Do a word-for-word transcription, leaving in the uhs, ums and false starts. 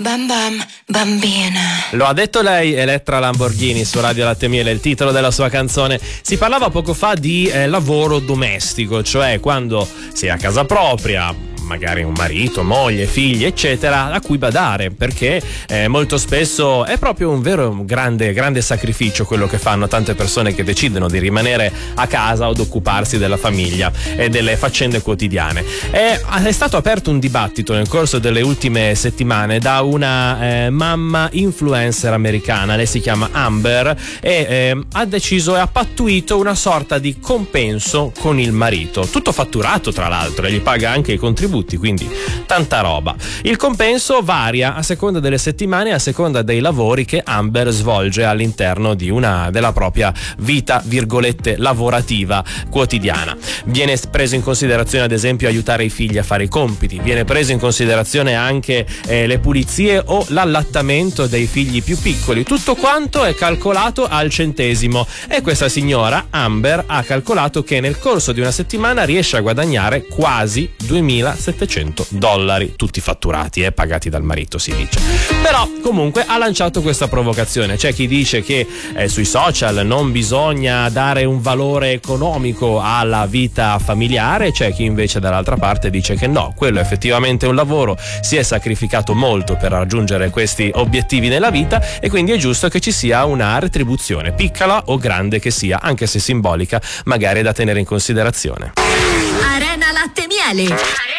Bam bam, bambina. Lo ha detto lei, Elettra Lamborghini, su Radio Latte e Miele, il titolo della sua canzone. Si parlava poco fa di eh, lavoro domestico, cioè quando si è a casa propria, magari un marito, moglie, figli, eccetera, a cui badare, perché eh, molto spesso è proprio un vero un grande, grande sacrificio quello che fanno tante persone che decidono di rimanere a casa o ad occuparsi della famiglia e delle faccende quotidiane. È, è stato aperto un dibattito nel corso delle ultime settimane da una eh, mamma influencer americana, lei si chiama Amber, e eh, ha deciso e ha pattuito una sorta di compenso con il marito, tutto fatturato tra l'altro, e gli paga anche i contributi, quindi tanta roba. Il compenso varia a seconda delle settimane, a seconda dei lavori che Amber svolge all'interno di una della propria vita virgolette lavorativa quotidiana. Viene preso in considerazione ad esempio aiutare i figli a fare i compiti, viene preso in considerazione anche eh, le pulizie o l'allattamento dei figli più piccoli, tutto quanto è calcolato al centesimo, e questa signora Amber ha calcolato che nel corso di una settimana riesce a guadagnare quasi duemilasettecento dollari, tutti fatturati e pagati dal marito, si dice. Però comunque ha lanciato questa provocazione. C'è chi dice che eh, sui social non bisogna dare un valore economico alla vita familiare, c'è chi invece dall'altra parte dice che no, quello è effettivamente un lavoro, si è sacrificato molto per raggiungere questi obiettivi nella vita e quindi è giusto che ci sia una retribuzione, piccola o grande che sia, anche se simbolica, magari da tenere in considerazione. Arena Latte e Miele.